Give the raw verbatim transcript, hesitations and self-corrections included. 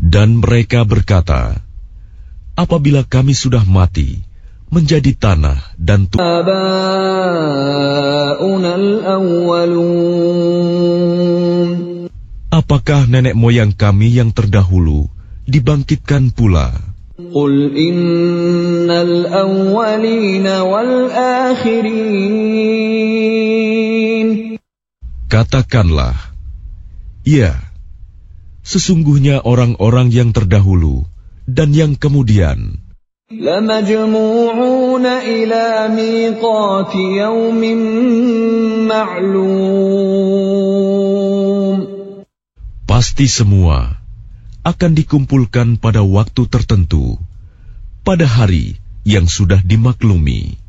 Dan mereka berkata, apabila kami sudah mati, menjadi tanah dan tubuh, apakah nenek moyang kami yang terdahulu dibangkitkan pula? Qul innal awwalina wal akhirin. Katakanlah, ya, sesungguhnya orang-orang yang terdahulu dan yang kemudian lamajmu'una ila miqati yawmin ma'lum. Pasti semua akan dikumpulkan pada waktu tertentu, pada hari yang sudah dimaklumi.